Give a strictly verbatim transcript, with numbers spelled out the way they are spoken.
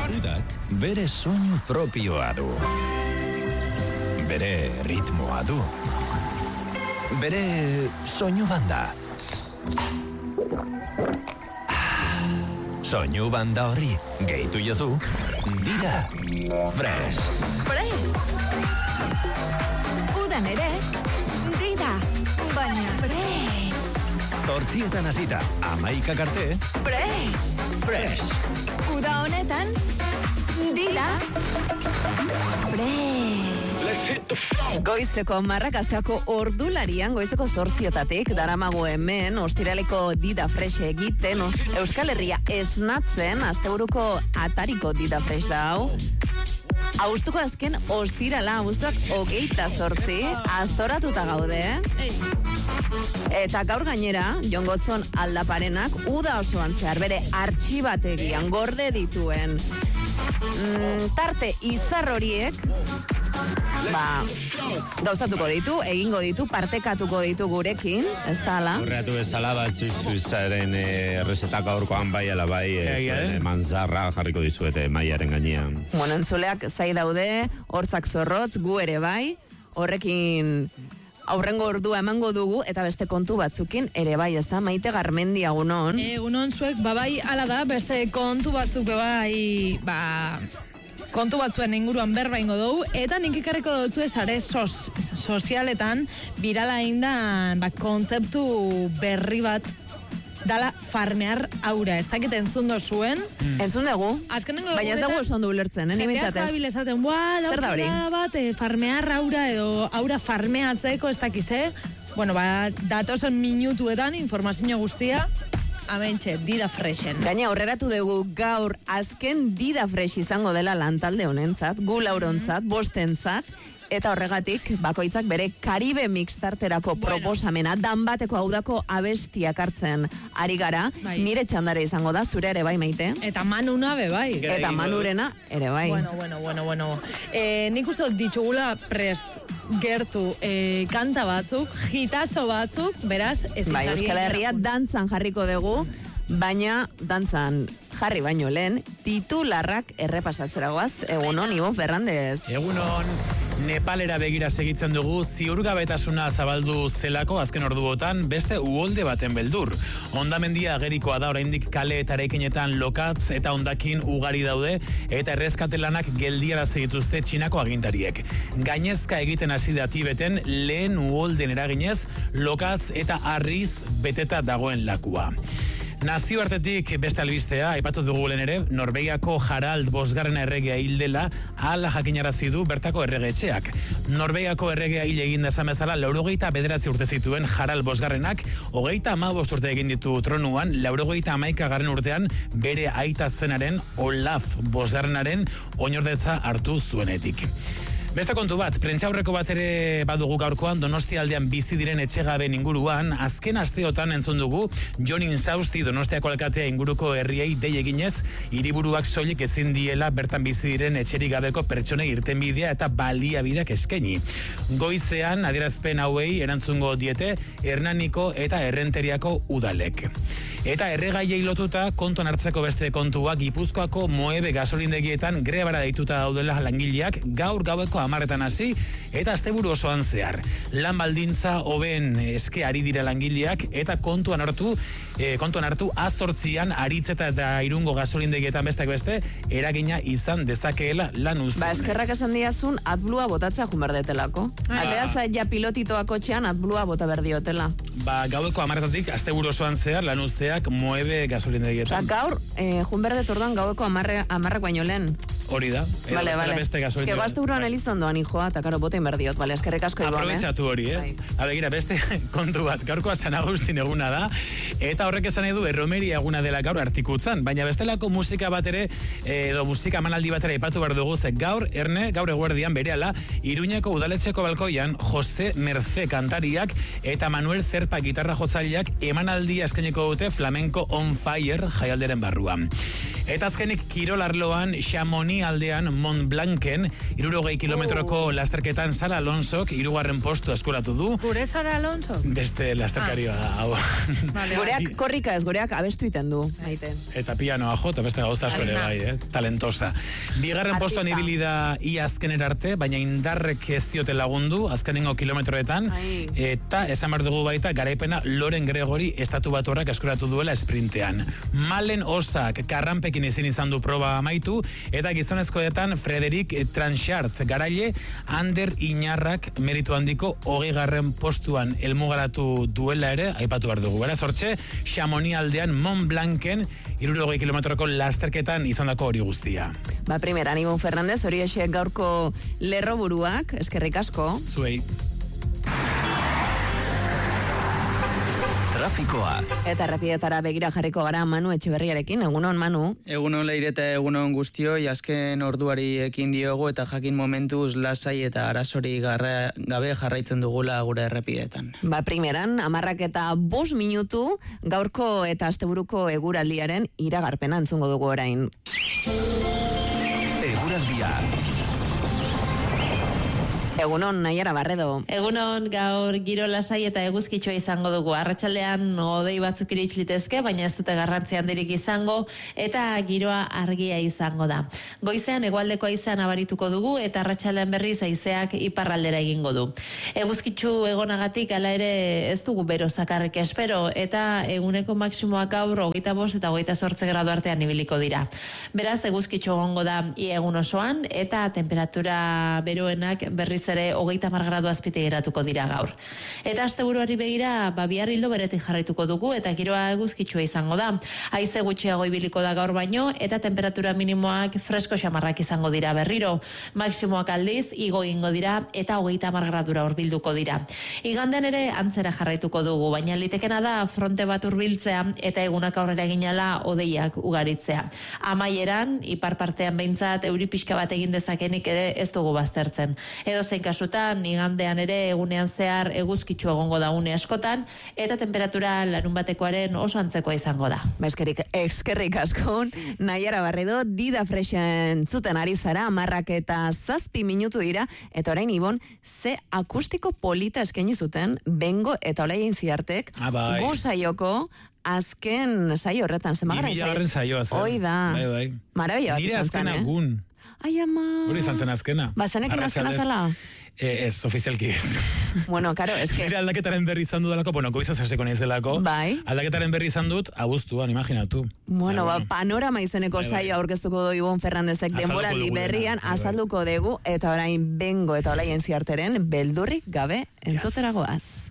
Udak bere soinu propioa du. Bere ritmoa du. Bere soinu banda. Soinu banda horri gehitu jozu Dida Fresh. Fresh. Udan ere, Dida, baina fresh. Zortzietan hasita, amaikak arte. Fresh. Fresh. Uda honetan, Dida Fresh. Goizeko marrakazteako ordularian, goizeko zortzietatik, daramago hemen, ostiraleko Dida Fresh egiten, Euskal Herria esnatzen, asteburuko atariko Dida Fresh da hau. Agustuko azken ostirala, abuztuak hogeita zortzi, aztoratuta gaude, eh? Eta gaur gainera, Jon Gotzon aldaparenak uda osoan zehar bere artxibategian gorde dituen mm, tarte izar horiek ba, gauzatuko ditu, egingo ditu, partekatuko ditu gurekin, ez da ala? Horreatu bezala bat Suizaren errezetak aurkoan bai ala bai e, manzarra jarriko dizuete maiaren gainean. Bueno, entzuleak zai daude, hortzak zorrotz, gu ere bai, horrekin aurrengo ordua emango dugu, eta beste kontu batzukin ere bai, ez da, Maite Garmendi agunon. Egunon zuek, babai, ala da, beste kontu batzuk bai, ba, kontu batzuen inguruan berba ingo dugu, eta nik ikarriko dutzu esare sos, sozialetan, birala indan, ba, kontzeptu berri bat, dala farmear aura, ez dakit entzun dozuen. Mm. Entzun dugu, Azkenengo baina ez dugu eson du ulertzen, eh, nimentzatez. Jende asko abilezaten, zer da hori? Bat, eh, farmear aura edo aura farmeatzeko, ez dakize. Bueno, ba, datozen minutuetan informazio guztia, amentxe, Dida Freshen. Gaina aurreratu dugu gaur azken Dida Fresh izango dela lantalde honentzat, gu laurontzat, mm-hmm. bostentzat, eta horregatik, bakoitzak bere Karibe mixtarterako bueno. proposamena, danbateko haudako abestiak hartzen ari gara, bai. Nire txandare izango da, zure ere bai, Maite. Eta manuna be bai. Eta manurena ere bai. Bueno, bueno, bueno, bueno. E, nik uste ditugula prest gertu e, kanta batzuk, hitazo batzuk, beraz, ez bai, Euskal Herria dantzan jarriko dugu, baina dantzan jarri baino lehen, titularrak errepasatzeragoaz, egunon, Ibo Ferrandez. Egunon. Nepalera begira segitzen dugu, ziurgabetasuna zabaldu zelako azken orduotan beste uholde baten beldur. Hondamendia agerikoa da oraindik kale eta eraikinetan lokatz eta hondakin ugari daude eta erreskatelanak geldiarazi dituzte Txinako agintariek. Gainezka egiten hasi da Tibeten lehen uholden eraginez lokatz eta harriz beteta dagoen lakua. Nazioartetik beste albistea, aipatu dugu lehen ere, Norvegiako Harald bosgarrena erregea hil dela, hala jakinarazi du bertako erregetxeak. Norvegiako erregea hil egin da esan bezala, laurogeita bederatzi urte zituen Harald bosgarrenak, hogeita hamabost urte egin ditu tronuan, laurogeita hamaika garren urtean, bere aita zenaren, Olaf bosgarrenaren, oinordetza hartu zuenetik. Beste kontu bat, prentxaurreko bat ere badugu gaurkoan, Donostia aldean bizi diren etxegabeen inguruan, azken asteotan entzun dugu, Jon Insausti Donostiako alkatea inguruko herriei dei eginez, hiriburuak soilik ezin diela bertan bizi diren etxerik gabeko pertsonei irtenbidea eta baliabideak eskaini. Goizean, adierazpen hauei erantzungo diete, Hernaniko eta Errenteriako udalek. Eta erregaiei lotuta, kontuan hartzeko beste kontua, Gipuzkoako Moebe gasolindegietan grebara deituta daudela langileak gaur gaueko hamarretan hasi eta asteburu osoan zehar. Lan baldintza hobeen eske ari dira langileak eta kontuan hartu, e, kontuan hartu azortzian Aritzeta eta Irungo gasolindegietan besteak beste eragina izan dezakeela lan uzten. Ba, eskerrak esan diazun, atblua botatzea junberdetelako. Ah. Ateaz ja pilotitoak kotxean atblua bota berdiotela. Ba, gaueko hamarretatik asteburu osoan zehar lan uzteak Moebe gasolindegietan. Osa, gaur, eh, junberdet orduan gaueko amarre, amarrak baino lehen. Hori da. Vale, vale. Ez que gazte buruan elizondoan, hijoa, eta karo, botein berdiot, vale, eskerrik asko Ibon, eh? Aprobetxatu hori, eh? Abegira, beste kontu bat, gaurkoa San Agustin eguna da, eta horrek esan edu erromeria eguna dela gaur artikutzan, baina bestelako musika bat ere, edo musika manaldi bat ere ipatu behar dugu, ze gaur, erne, gaur eguerdian berehala, Iruñeko udaletxeko balkoian, Jose Merce kantariak, eta Manuel Zerpa gitarra jotzaileak emanaldia eskainiko dute Flamenco on Fire jaialderen barruan. Eta azkenik kirolarloan Chamonix aldean Mont Blancen hirurogei kilometroko oh. lasterketan Sara Alonsok hirugarren postu eskuratu du. Gure Sara Alonso? Beste lasterkaria da. Ah. Vale, gureak korrika ez, gureak abestu iten du. Maite. Eta pianoa jo, eta beste gauza asko ere bai, eh? Talentosa. Bigarren postuan ibili da ia azkenera arte, baina indarrek ez diote lagundu, azkenengo kilometroetan, Ai. eta esan behar dugu baita, garaipena Loren Gregori estatu baturrak eskuratu duela esprintean. Malen Osak karranpekin ezin izan du proba amaitu, eta gizonezkoetan Frederik Tranchart garaile, Ander Inarrak meritu handiko hogei garren postuan elmugaratu duela ere, aipatu behar dugu. Beraz, hortxe, Chamonix aldean Mont Blancen hirurogei kilometroko lasterketan izandako hori guztia. Ba, primeran, Ibon Fernandez, hori esiek gaurko lerroburuak, eskerrik asko. Zuei. Trafikoa. Eta errepidetara begira jarriko gara Manu Etxeberriarekin. Egunon, Manu. Egunon Leire eta egunon guztioi, azken orduari ekin diogu eta jakin momentuz lasai eta arazori garra, gabe jarraitzen dugula gure errepidetan. Ba, primeran, amarrak eta bost minutu gaurko eta asteburuko eguraldiaren iragarpena entzungo dugu orain. Eguraldia. Egunon, Naiara Barredo. Egunon, gaur giro lasai eta eguzkitxoa izango dugu. Arratsaldean hodei batzuk iritsi litezke, baina ez dute garrantzi handirik izango eta giroa argia izango da. Goizean hegoaldeko haizea nabarituko dugu eta arratsaldean berriz haizeak iparraldera egingo du. Eguzkitxu egonagatik hala ere ez dugu bero zakarrik espero eta eguneko maksimoak gaur hogeita bost eta hogeita zortzi gradu artean ibiliko dira. Beraz, eguzkitxu egongo da ia egun osoan eta temperatura beroenak berriz ere hogeita hamar gradu azpite geratuko dira gaur. Eta asteburuari begira, ba bihar ildo beretik jarraituko dugu eta giroa eguzkitsua izango da. Haize gutxiago ibiliko da gaur baino eta temperatura minimoak fresko xamarrak izango dira berriro. Maksimoak aldiz igo egingo dira eta hogeita hamar gradura hurbilduko dira. Igandean ere antzera jarraituko dugu, baina litekena da fronte bat hurbiltzea eta egunak aurrera eginala hodeiak ugaritzea. Amaieran, ipar partean behintzat euri pixka bat egin dezakenik ere ez dugu baztertzen. Edo zein kasutan, igandean ere egunean zehar eguzkitsu egongo da une askotan, eta temperatura larun batekoaren oso antzekoa izango da. Eskerrik, eskerrik askon, Naiara Barredo, Dida Fresen zuten ari zara, amarrak eta zazpi minutu dira, eta orain Ibon, ze akustiko polita eskaini zuten, bengo eta olaien ziartek, ah, bai. gu saioko, azken saio horretan, zemagarra saio? Imilagarren saioa zen. Hoi da. Bai, bai. Marabia bat izan zen, eh? Nire azken agun. Ai, ama. Hori izan zen azkena. Ba, zenekin azkena zala? Eh, ez, ofizialki ez. Bueno, karo, ez que... Nire aldaketaren berri izan dudalako, bueno, goiza zerseko nizelako. Bai. Aldaketaren berri izan dut, abuztuan, imaginatu. Bueno, ba, panorama izeneko saio aurkeztuko du Ibon Fernandezek denboraldi berrian, azalduko dugu, eta orain bengo eta olaien ziarteren beldurrik gabe entzoteragoaz.